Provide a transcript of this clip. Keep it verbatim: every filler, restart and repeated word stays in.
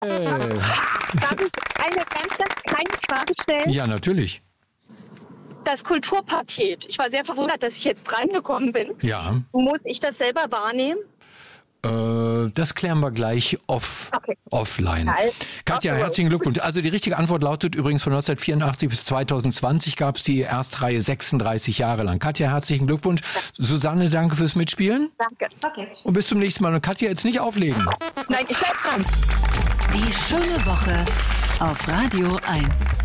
Darf ich eine ganz, ganz kleine Frage stellen? Ja, natürlich. Das Kulturpaket. Ich war sehr verwundert, dass ich jetzt reingekommen bin. Ja. Muss ich das selber wahrnehmen? Äh, das klären wir gleich off, okay. offline. Geil. Katja, Okay. herzlichen Glückwunsch. Also die richtige Antwort lautet übrigens von neunzehnhundertvierundachtzig bis zweitausendzwanzig gab es die Erstreihe sechsunddreißig Jahre lang. Katja, herzlichen Glückwunsch. Susanne, danke fürs Mitspielen. Danke. Okay. Und bis zum nächsten Mal. Und Katja, jetzt nicht auflegen. Nein, ich bleib dran. Die schöne Woche auf Radio eins.